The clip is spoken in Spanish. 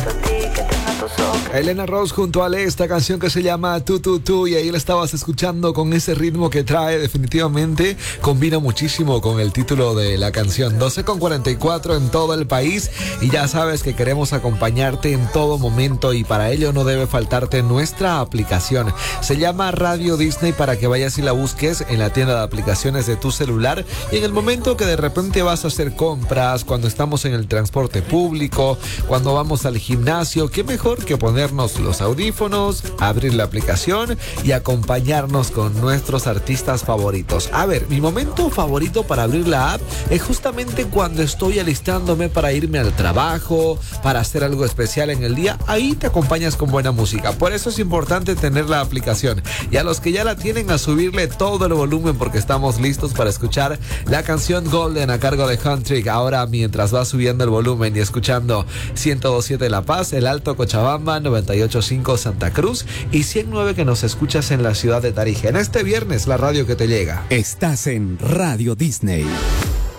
Elena Rose junto a Ale, esta canción que se llama Tu Tu Tu, y ahí la estabas escuchando con ese ritmo que trae, definitivamente combina muchísimo con el título de la canción. 12:44 en todo el país, y ya sabes que queremos acompañarte en todo momento, y para ello no debe faltarte nuestra aplicación. Se llama Radio Disney, para que vayas y la busques en la tienda de aplicaciones de tu celular, y en el momento que de repente vas a hacer compras, cuando estamos en el transporte público, cuando vamos al gimnasio, qué mejor que ponernos los audífonos, abrir la aplicación y acompañarnos con nuestros artistas favoritos. A ver, mi momento favorito para abrir la app es justamente cuando estoy alistándome para irme al trabajo, para hacer algo especial en el día. Ahí te acompañas con buena música. Por eso es importante tener la aplicación. Y a los que ya la tienen, a subirle todo el volumen, porque estamos listos para escuchar la canción Golden a cargo de Huntrick. Ahora, mientras vas subiendo el volumen y escuchando 102.7 La Paz, El Alto Cochabamba, 98.5 Santa Cruz y 100.9 que nos escuchas en la ciudad de Tarija. En este viernes, la radio que te llega. Estás en Radio Disney.